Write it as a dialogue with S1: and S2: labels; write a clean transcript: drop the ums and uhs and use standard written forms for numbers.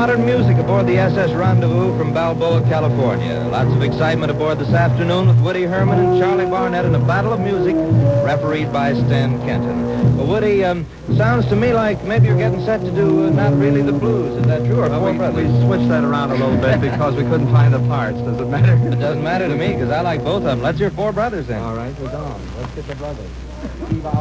S1: modern music aboard the SS Rendezvous from Balboa, California. Lots of excitement aboard this afternoon with Woody Herman and Charlie Barnett in a battle of music refereed by Stan Kenton. Well, Woody, sounds to me like maybe you're getting set to do Not Really the Blues. Is that true? Or Four Brothers?
S2: We switched that around a little bit because we couldn't find the parts. Does it matter?
S1: It doesn't matter to me because I like both of them. Let's hear Four Brothers then.
S2: All right, we're gone. Let's get the brothers.